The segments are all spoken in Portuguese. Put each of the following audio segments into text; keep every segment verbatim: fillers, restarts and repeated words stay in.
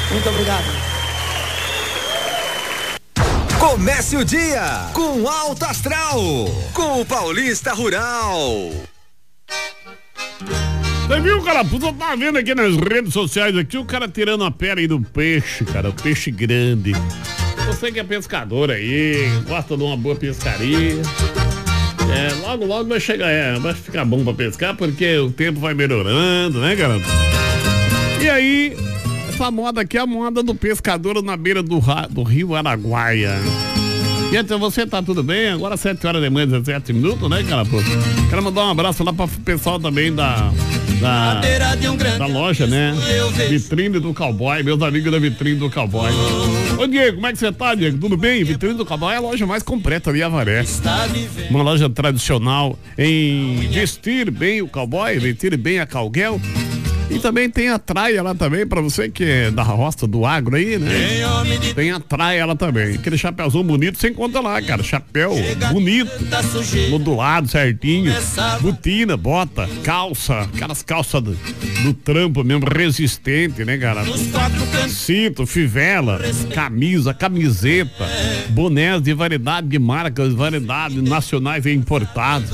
Muito obrigado. Comece o dia com Alto Astral, com o Paulista Rural. Você viu, cara? Eu tava vendo aqui nas redes sociais aqui o cara tirando a pele aí do peixe, cara, o peixe grande. Você que é pescador aí, gosta de uma boa pescaria. É, logo, logo vai chegar, é, vai ficar bom pra pescar, porque o tempo vai melhorando, né, garoto? E aí, essa moda aqui é a moda do pescador na beira do, do rio Araguaia. E então, você tá tudo bem? Agora sete horas da manhã, dezessete minutos, né, cara? Pô? Quero mandar um abraço lá pro pessoal também da, da, da loja, né? Vitrine do Cowboy, meus amigos da Vitrine do Cowboy. Ô, Diego, como é que você tá, Diego? Tudo bem? Vitrine do Cowboy é a loja mais completa ali, Avaré. Uma loja tradicional em vestir bem o cowboy, vestir bem a cowgirl. E também tem a traia lá também, pra você que é da roça do agro aí, né? Tem a traia lá também. Aquele chapéuzão bonito, você encontra lá, cara. Chapéu bonito, modulado, certinho. Botina, bota, calça, aquelas calças do, do trampo mesmo, resistente, né, cara? Cinto, fivela, camisa, camiseta, bonés de variedade de marcas, variedades nacionais e importadas.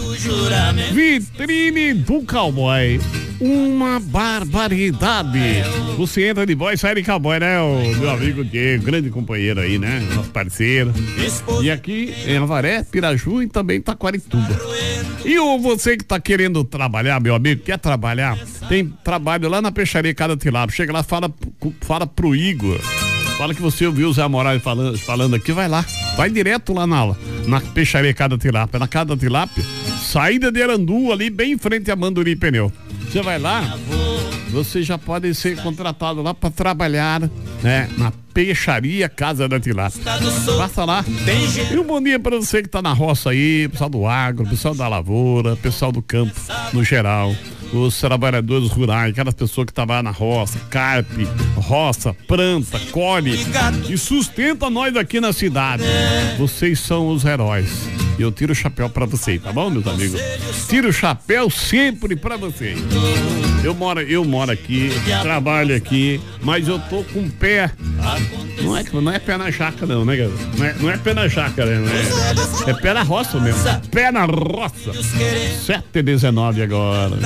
Vitrine do Cowboy. Uma barbaridade. Você entra de boy, sai de cowboy, né? O meu amigo Diego, grande companheiro aí, né? Nosso parceiro. E aqui em Avaré, Piraju e também Taquarituba. E o você que tá querendo trabalhar, meu amigo, quer trabalhar? Tem trabalho lá na peixaria Cada Tilápia. Chega lá, fala, fala pro Igor. Fala que você ouviu o Zé Moraes falando, falando aqui, vai lá. Vai direto lá na, na peixaria Cada Tilápia. Na Cada Tilápia, saída de Arandu, ali bem em frente a Manduri Pneu. Você vai lá, você já pode ser contratado lá para trabalhar, né, na peixaria Casa da Tilápia. Passa lá. E um bom dia para você que tá na roça aí, pessoal do agro, pessoal da lavoura, pessoal do campo no geral, os trabalhadores rurais, aquelas pessoas que trabalham na roça, carpe, roça, planta, colhe e sustenta nós aqui na cidade. Vocês são os heróis. E eu tiro o chapéu pra vocês, tá bom, meus amigos? Tiro o chapéu sempre pra vocês. Eu moro, eu moro aqui, trabalho aqui, mas eu tô com o pé. Não é, não é pé na jaca, não, né, galera? Não é, não é pé na jaca, né? É, é pé na roça mesmo. Pé na roça. sete e dezenove agora.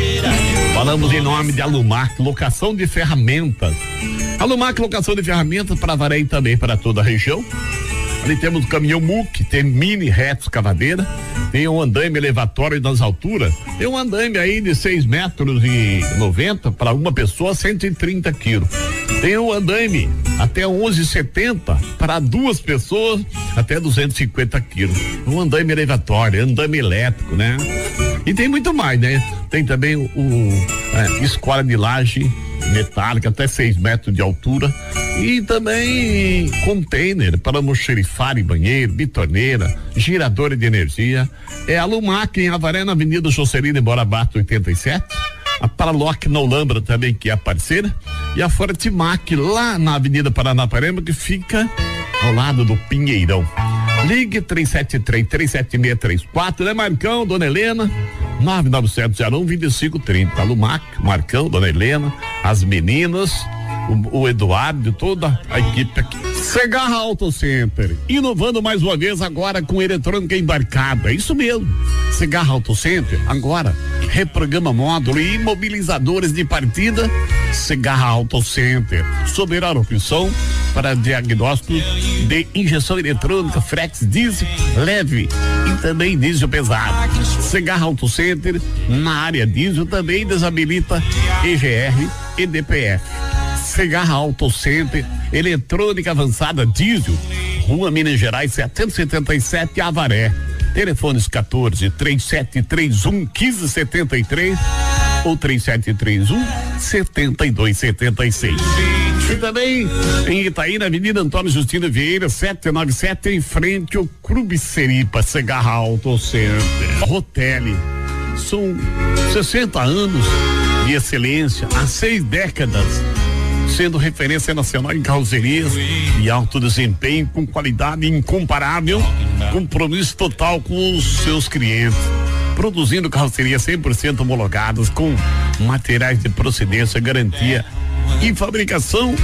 Falamos em nome de Alumac, locação de ferramentas. Alumac, locação de ferramentas para Avaré e também para toda a região. Ali temos o caminhão M U C, tem mini reto escavadeira, tem um andaime elevatório nas alturas, tem um andaime aí de seis metros e noventa para uma pessoa, cento e trinta quilos. Tem um andaime até onze e setenta para duas pessoas, até duzentos e cinquenta quilos. Um andaime elevatório, andaime elétrico, né? E tem muito mais, né? Tem também o, o é, escola de laje metálica até seis metros de altura e também container para almoxerifar e banheiro, bitorneira, giradora de energia. É a Lumac em Avaré, na Avenida Jocelina Borabato oitenta e sete. A Paraloc na Olambra também, que é a parceira, e a Fortimac lá na Avenida Paranaparema, que fica ao lado do Pinheirão. Ligue três sete três, três sete seis três quatro, né, Marcão, Dona Helena? nove nove zero zero um, dois cinco três zero. Lumac, Marcão, Dona Helena, as meninas, o, o Eduardo, toda a equipe aqui. Segarra Auto Center, inovando mais uma vez agora com eletrônica embarcada. Isso mesmo. Segarra Auto Center, agora reprograma módulo e imobilizadores de partida. Segarra Auto Center, soberana opção para diagnóstico de injeção eletrônica, frex diesel leve e também diesel pesado. Segarra Auto Center, na área diesel, também desabilita E G R e D P F. Segarra Auto Center, eletrônica avançada diesel, Rua Minas Gerais setecentos e setenta e sete, Avaré. Telefones quatorze, três sete três um, um cinco sete três ou três sete três um, sete dois sete seis. E também em Itaí, na Avenida Antônio Justino Vieira, setecentos e noventa e sete, em frente ao Clube Seripa. Segarra Auto Center. Rotelli. São sessenta anos de excelência, há seis décadas, sendo referência nacional em carrocerias e alto desempenho, com qualidade incomparável, compromisso total com os seus clientes, produzindo carrocerias cem por cento homologadas com materiais de procedência, garantia e fabricação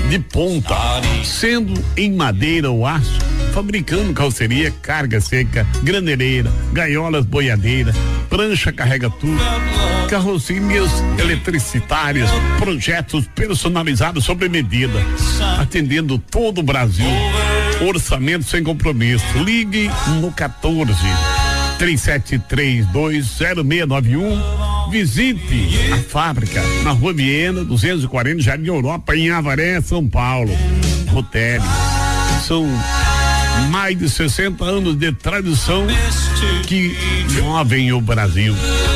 de ponta, sendo em madeira ou aço, fabricando calceria, carga seca, graneleira, gaiolas boiadeira, prancha carrega tudo, carrocinhas eletricitárias, projetos personalizados sob medida, atendendo todo o Brasil. Orçamento sem compromisso. Ligue no quatorze, três sete três dois, zero seis nove um. Visite a fábrica na Rua Viena, duzentos e quarenta, Jardim Europa, em Avaré, São Paulo. Rotelli. São mais de sessenta anos de tradição que movem o Brasil.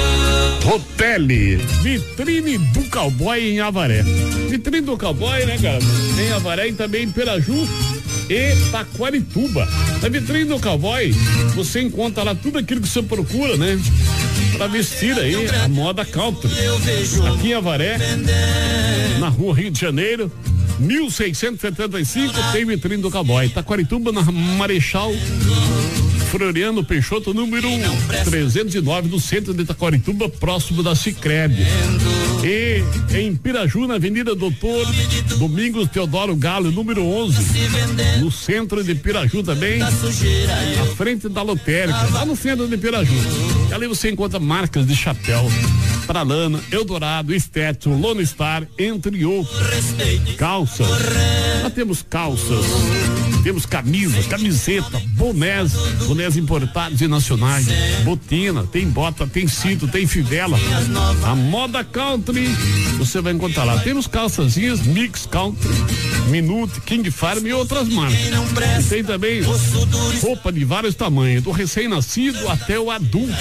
Rotelli, vitrine do cowboy em Avaré. Vitrine do cowboy, né, cara? Em Avaré e também em Piraju e Taquarituba. Na vitrine do cowboy, você encontra lá tudo aquilo que você procura, né? Pra vestir aí a moda country. Aqui em Avaré, na Rua Rio de Janeiro, mil seiscentos e setenta e cinco, tem vitrine do cowboy. Taquarituba, na Marechal Floriano Peixoto, número trezentos e nove, no centro de Taquarituba, próximo da Sicredi. E em Piraju, na Avenida Doutor Domingos Teodoro Galo, número onze, no centro de Piraju também, à frente da lotérica, lá no centro de Piraju. E ali você encontra marcas de chapéu, Pralana, Eldorado, Stetson, Lone Star, entre outros. Calças, nós temos calças, temos camisas, camiseta, bonés, bonés importados e nacionais, botina, tem bota, tem cinto, tem fivela. A moda country você vai encontrar lá. Temos calçazinhas Mix Country, Minute, King Farm e outras marcas. E tem também roupa de vários tamanhos, do recém-nascido até o adulto.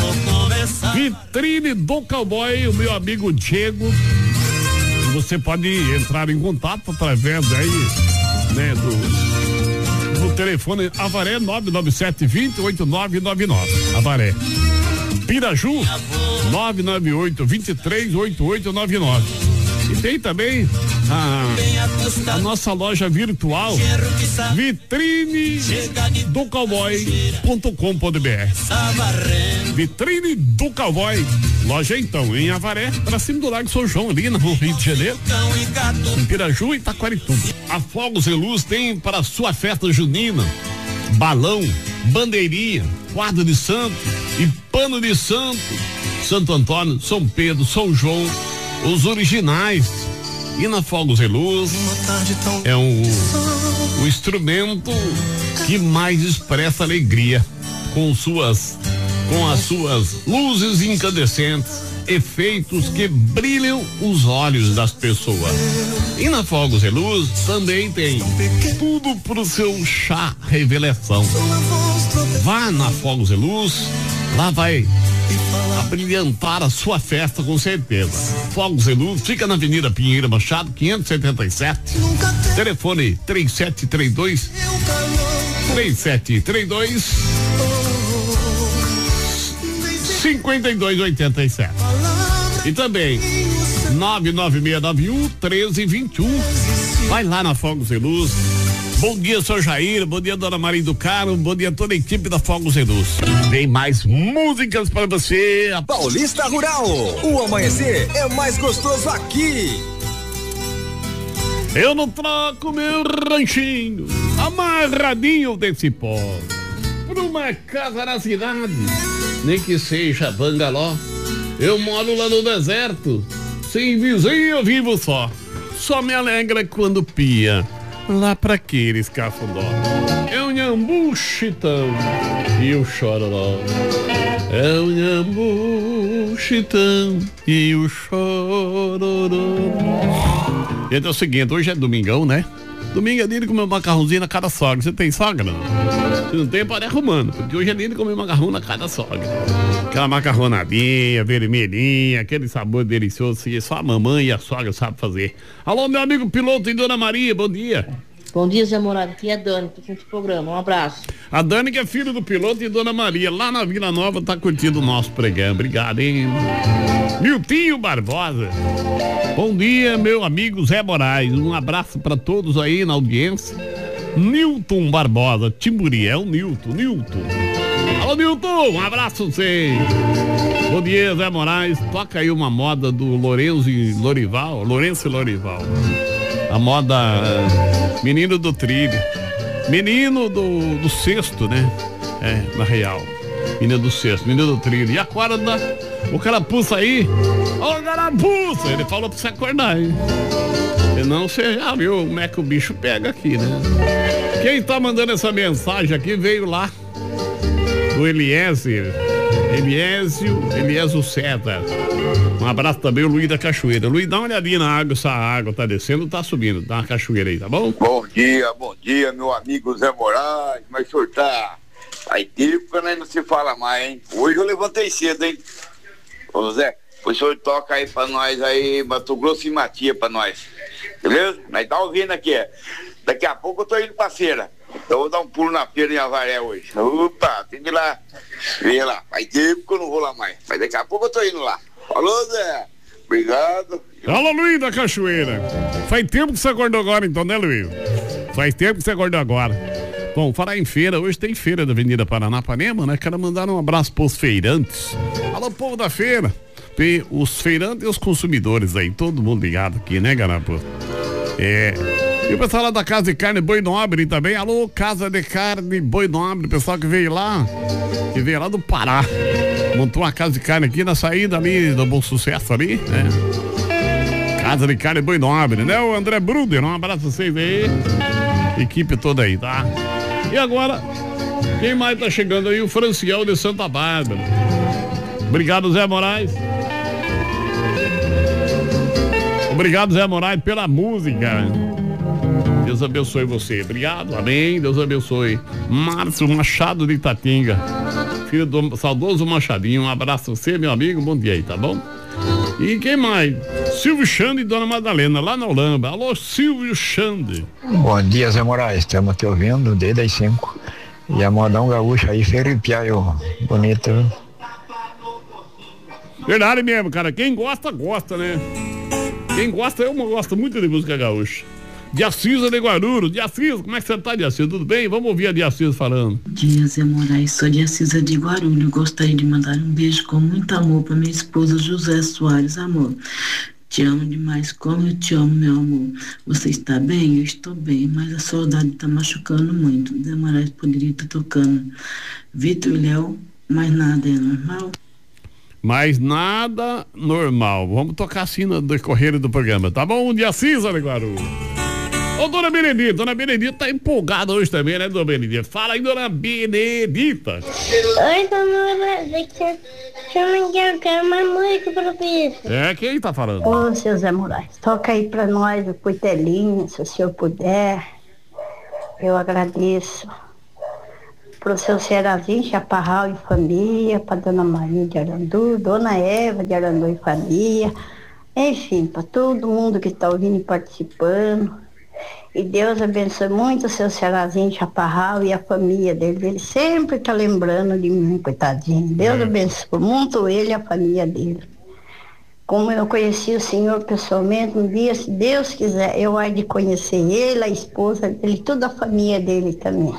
Vitrine do cowboy, o meu amigo Diego. Você pode entrar em contato através aí, né, do, do telefone Avaré nove nove sete dois zero oito nove nove nove. Avaré. Piraju nove nove oito, dois três oito oito nove nove. E tem também a, a nossa loja virtual vitrine do cowboy ponto com ponto br. Vitrine do Cowboy, loja então em Avaré, pra cima do Lago São João, ali no Rio de Janeiro, em Piraju e Taquarituba. A Fogos e Luz tem para sua festa junina balão, bandeirinha, quadro de santo e pano de santo. Santo Antônio, São Pedro, São João, os originais. E na Fogos e Luz é um, o instrumento que mais expressa alegria, com suas com as suas luzes incandescentes, efeitos que brilham os olhos das pessoas. E na Fogos e Luz também tem tudo pro seu chá revelação. Vá na Fogos e Luz, lá vai abrilhantar a sua festa com certeza. Fogos e Luz fica na Avenida Pinheiro Machado, quinhentos e setenta e sete. Telefone três sete três dois três sete três dois cinquenta e dois oitenta e sete. E também nove nove seis nove um, um três dois um. Vai lá na Fogos e Luz. Bom dia, senhor Jair. Bom dia, dona Maria do Carmo. Bom dia a toda a equipe da Fogos e Luz. Tem mais músicas para você. Paulista Rural. O amanhecer é mais gostoso aqui. Eu não troco meu ranchinho amarradinho desse pó por uma casa na cidade, nem que seja bangaló. Eu moro lá no deserto, sem vizinho eu vivo só. Só me alegra quando pia lá pra aqueles cafundó. É o Nhambu Chitão e o Chororó. É o Nhambu Chitão e o Chororó. Então é o seguinte, hoje é domingão, né? Domingo é dia de comer um macarrãozinho na cada sogra. Você tem sogra, não? Se não tem, pode ir arrumando, porque hoje é dia de comer macarrão na cada sogra. Aquela macarronadinha, vermelhinha, aquele sabor delicioso que só a mamãe e a sogra sabem fazer. Alô, meu amigo piloto e Dona Maria, bom dia. Bom dia, Zé Morado. Aqui é a Dani, tô com o programa. Um abraço. A Dani, que é filha do piloto, e Dona Maria, lá na Vila Nova, tá curtindo o nosso programa. Obrigado, hein? Miltinho Barbosa. Bom dia, meu amigo Zé Moraes. Um abraço para todos aí na audiência. Nilton Barbosa, Timburi, é o Nilton, Nilton. Alô, Nilton, um abraço pra você. Bom dia, Zé Moraes. Toca aí uma moda do Lourenço e Lorival. Lourenço e Lorival. A moda uh, menino do trilho. Menino do, do cesto, né? É, na real. Menino do cesto, menino do trilho. E a corda, o carapuça aí. Ô, oh, carapuça! Ele falou pra você acordar, hein? Senão você já viu como é que o bicho pega aqui, né? Quem tá mandando essa mensagem aqui veio lá do Eliezer. Eliésio, Eliésio César. Um abraço também, o Luiz da Cachoeira. Luiz, dá uma olhadinha na água, essa água tá descendo, tá subindo, dá uma cachoeira aí, tá bom? Bom dia, bom dia, meu amigo Zé Moraes, mas o senhor tá... Aí tempo que nós não se fala mais, hein? Hoje eu levantei cedo, hein? Ô Zé, o senhor toca aí pra nós aí, Mato Grosso e Matia pra nós, beleza? Nós tá ouvindo aqui, daqui a pouco eu tô indo pra feira. Então eu vou dar um pulo na feira em Avaré hoje. Opa, tem que ir lá, ver lá. Faz tempo que eu não vou lá mais, mas daqui a pouco eu tô indo lá. Falou, Zé? Obrigado. Alô, Luiz da Cachoeira. Faz tempo que você acordou agora então, né, Luiz? Faz tempo que você acordou agora. Bom, falar em feira, hoje tem feira da Avenida Paranapanema, né? Quero mandar um abraço pros feirantes. Alô, povo da feira. Tem os feirantes e os consumidores aí, todo mundo ligado aqui, né, Garapu? É... E o pessoal lá da Casa de Carne Boi Nobre também. Alô, Casa de Carne Boi Nobre, o pessoal que veio lá, que veio lá do Pará. Montou uma casa de carne aqui na saída ali do Bom Sucesso ali, né? Casa de Carne Boi Nobre, né? O André Bruder, um abraço pra vocês aí. Equipe toda aí, tá? E agora, quem mais tá chegando aí? O Franciel de Santa Bárbara. Obrigado, Zé Moraes. Obrigado, Zé Moraes, pela música. Deus abençoe você. Obrigado, amém. Deus abençoe. Márcio Machado de Itatinga, filho do saudoso Machadinho. Um abraço a você, meu amigo. Bom dia aí, tá bom? E quem mais? Silvio Xande e Dona Madalena, lá na Holamba. Alô, Silvio Xande. Bom dia, Zé Moraes. Estamos te ouvindo desde as cinco. E a modão gaúcha aí, ferripiaio bonito, viu? Verdade mesmo, cara. Quem gosta, gosta, né? Quem gosta, eu gosto muito de música gaúcha. De Assis de Guarulhos. De Assis, como é que você tá, de Assis? Tudo bem? Vamos ouvir a de Assis falando. Bom dia, Zé Moraes. Sou de Assis de Guarulhos. Gostaria de mandar um beijo com muito amor para minha esposa José Soares. Amor, te amo demais, como eu te amo, meu amor. Você está bem? Eu estou bem, mas a saudade está machucando muito. Zé Moraes poderia estar tocando Vitor e Léo, mas nada é normal. Mas nada normal. Vamos tocar assim no decorrer do programa, tá bom? De Assis de Guarulhos. Ô, Dona Benedita, Dona Benedita tá empolgada hoje também, né, Dona Benedita? Fala aí, Dona Benedita. Oi, Dona Benedita. Eu quero uma música pra isso. É, quem tá falando? Ô, seu Zé Moraes, toca aí pra nós o Cuitelinho, se o senhor puder. Eu agradeço. Pro seu Cerazinho, Chaparral e família, pra Dona Maria de Arandu, Dona Eva de Arandu e família. Enfim, pra todo mundo que tá ouvindo e participando. E Deus abençoe muito o seu Cerazinho Chaparral e a família dele. Ele sempre tá lembrando de mim, coitadinho. Deus é. abençoe muito ele e a família dele. Como eu conheci o senhor pessoalmente, um dia, se Deus quiser, eu hei de conhecer ele, a esposa dele, toda a família dele também.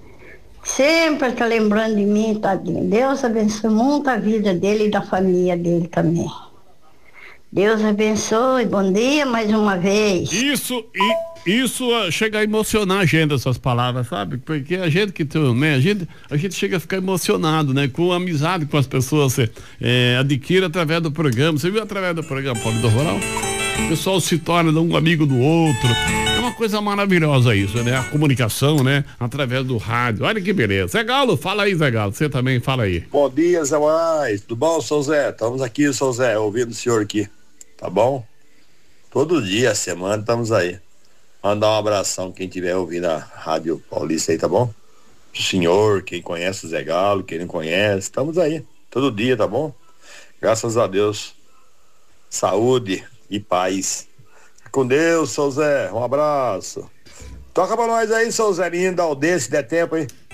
Sempre tá lembrando de mim, tadinho. Deus abençoe muito a vida dele e da família dele também. Deus abençoe, bom dia mais uma vez. Isso, e, isso chega a emocionar a gente, essas palavras, sabe? Porque a gente que tu, né, a gente, a gente chega a ficar emocionado, né? Com a amizade com as pessoas, você é, adquire através do programa. Você viu através do programa Paulo do Rural? O pessoal se torna um amigo do outro. É uma coisa maravilhosa isso, né? A comunicação, né? Através do rádio. Olha que beleza. Zé Galo, fala aí, Zé Galo. Você também fala aí. Bom dia, Zé Moraes. Tudo bom, São Zé? Estamos aqui, São Zé, ouvindo o senhor aqui. Tá bom? Todo dia, semana, estamos aí. Mandar um abração quem estiver ouvindo a Rádio Paulista aí, tá bom? Pro senhor, quem conhece o Zé Galo, quem não conhece, estamos aí. Todo dia, tá bom? Graças a Deus. Saúde e paz. Com Deus, São Zé. Um abraço. Toca pra nós aí, São Zé, lindo, se der tempo, hein?